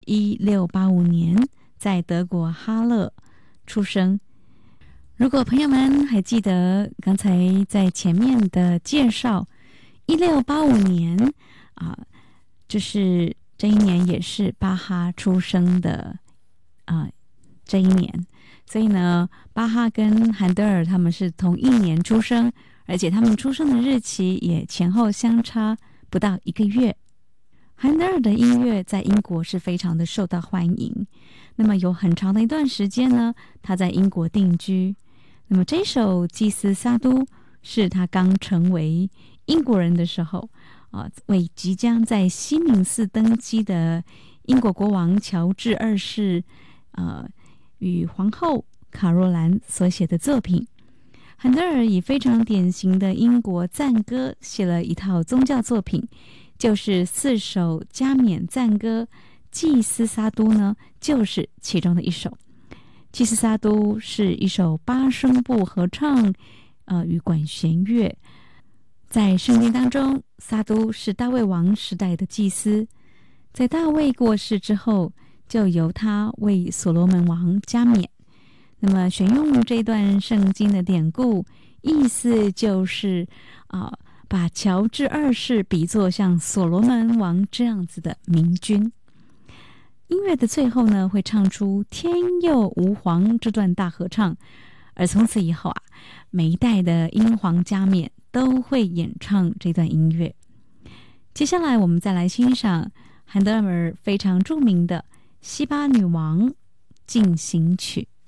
1685年在德国哈勒出生。如果朋友们还记得刚才在前面的介绍，1685年就是这一年也是巴哈出生的这一年，所以呢，巴哈跟韩德尔他们是同一年出生，而且他们出生的日期也前后相差不到1个月。韩德尔的音乐在英国是非常的受到欢迎，那么有很长的一段时间呢，他在英国定居。那么这首《祭司撒都》是他刚成为英国人的时候为即将在西敏寺登基的英国国王乔治2世与皇后卡若兰所写的作品。韩德尔以非常典型的英国赞歌写了一套宗教作品，就是4首加冕赞歌，《祭司撒都》呢就是其中的一首。《祭司撒都》是一首8声部合唱与管弦乐。在圣经当中，撒都是大卫王时代的祭司，在大卫过世之后，就由他为所罗门王加冕。那么选用这段圣经的典故，意思就是把乔治2世比作像所罗门王这样子的明君。音乐的最后呢，会唱出天佑吾皇这段大合唱，而从此以后每一代的英皇加冕都会演唱这段音乐。接下来我们再来欣赏韩德尔非常著名的《西巴女王进行曲》。